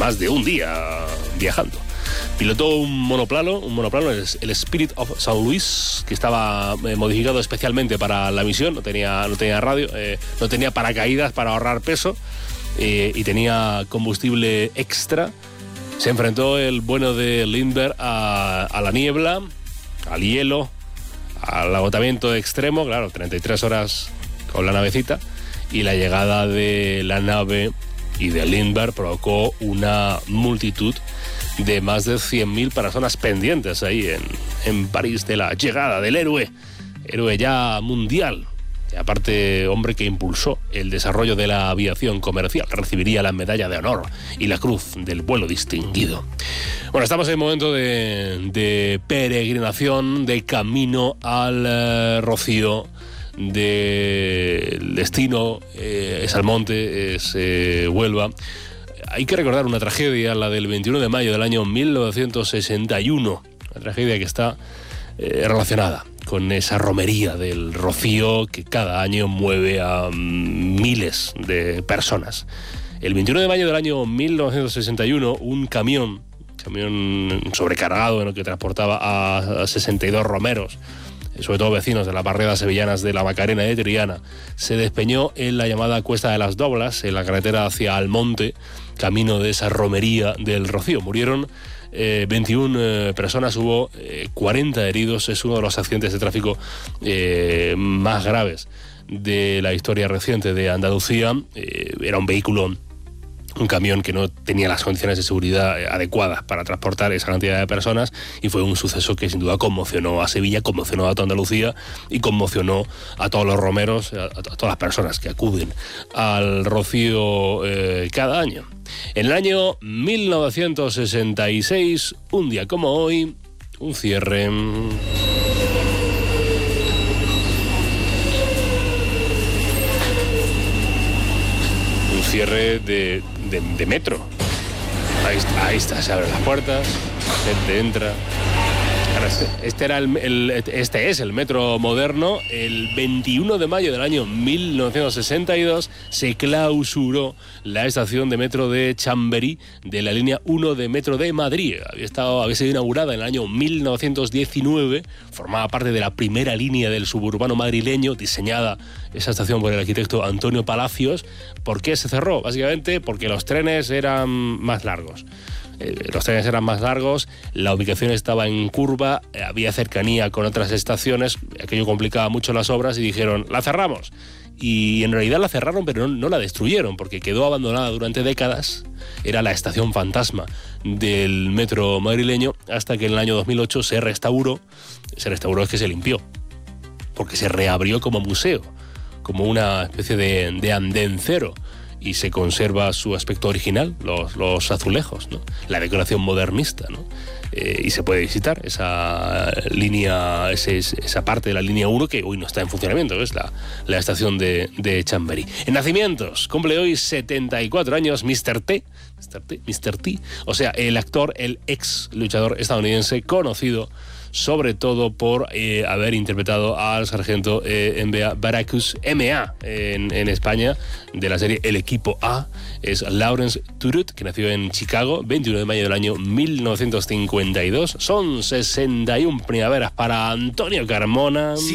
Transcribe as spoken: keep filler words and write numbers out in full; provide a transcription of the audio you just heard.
más de un día viajando. Pilotó un monoplano, un monoplano, el, el Spirit of Saint Louis, que estaba eh, modificado especialmente para la misión. No tenía, no tenía radio, eh, no tenía paracaídas para ahorrar peso eh, y tenía combustible extra. Se enfrentó el bueno de Lindbergh a, a la niebla, al hielo, al agotamiento extremo, claro, treinta y tres horas con la navecita, y la llegada de la nave y de Lindbergh provocó una multitud de más de cien mil personas pendientes ahí en, en París de la llegada del héroe, héroe ya mundial. Y aparte, hombre que impulsó el desarrollo de la aviación comercial, recibiría la medalla de honor y la cruz del vuelo distinguido. Bueno, estamos en un momento de, de peregrinación, de camino al eh, Rocío, del destino eh, es Almonte, es eh, Huelva. Hay que recordar una tragedia, la del veintiuno de mayo del año mil novecientos sesenta y uno, una tragedia que está eh, relacionada con esa romería del Rocío que cada año mueve a um, miles de personas. El veintiuno de mayo del año mil novecientos sesenta y uno, un camión, camión sobrecargado en el que transportaba a, a sesenta y dos romeros, sobre todo vecinos de las barriadas sevillanas de la Macarena y de Triana, se despeñó en la llamada Cuesta de las Doblas, en la carretera hacia Almonte, camino de esa romería del Rocío. Murieron eh, veintiuna eh, personas, hubo eh, cuarenta heridos. Es uno de los accidentes de tráfico eh, más graves de la historia reciente de Andalucía. Eh, era un vehículo, un camión que no tenía las condiciones de seguridad adecuadas para transportar esa cantidad de personas, y fue un suceso que sin duda conmocionó a Sevilla, conmocionó a toda Andalucía y conmocionó a todos los romeros, a, a todas las personas que acuden al Rocío eh, cada año. En el año mil novecientos sesenta y seis, un día como hoy, un cierre. Un cierre de, de, de metro. Ahí está, ahí está, se abren las puertas, la gente entra. Este, era el, el, este es el metro moderno. El veintiuno de mayo del año mil novecientos sesenta y dos se clausuró la estación de metro de Chamberí de la línea uno de metro de Madrid. Había, estado, había sido inaugurada en el año mil novecientos diecinueve, formaba parte de la primera línea del suburbano madrileño, diseñada esa estación por el arquitecto Antonio Palacios. ¿Por qué se cerró? Básicamente porque los trenes eran más largos. Los trenes eran más largos, la ubicación estaba en curva, había cercanía con otras estaciones, aquello complicaba mucho las obras y dijeron, la cerramos. Y en realidad la cerraron, pero no, no la destruyeron, porque quedó abandonada durante décadas. Era la estación fantasma del metro madrileño, hasta que en el año dos mil ocho se restauró. Se restauró, es que se limpió, porque se reabrió como museo, como una especie de, de andén cero. Y se conserva su aspecto original, los, los azulejos, ¿no? La decoración modernista, ¿no? Eh, y se puede visitar esa línea, ese, esa parte de la línea uno que hoy no está en funcionamiento, es la, la estación de, de Chamberí. En nacimientos, cumple hoy setenta y cuatro años mister T, mister T, mister T, o sea, el actor, el ex luchador estadounidense, conocido sobre todo por eh, haber interpretado al sargento eh, M B A Baracus M A en, en España, de la serie El Equipo A. Es Lawrence Turut, que nació en Chicago, veintiuno de mayo del año mil novecientos cincuenta y dos. Son sesenta y una primaveras para Antonio Carmona.